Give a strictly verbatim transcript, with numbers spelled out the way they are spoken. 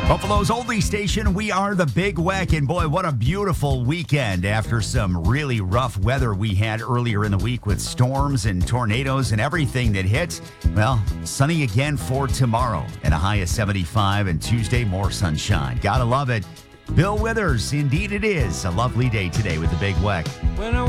Buffalo's oldie station, we are the Big Weck, and boy, what a beautiful weekend after some really rough weather we had earlier in the week with storms and tornadoes and everything that hit. Well, sunny again for tomorrow and a high of seventy-five, and Tuesday more sunshine. Gotta love it. Bill Withers, indeed it is a lovely day today with the Big Weck. When I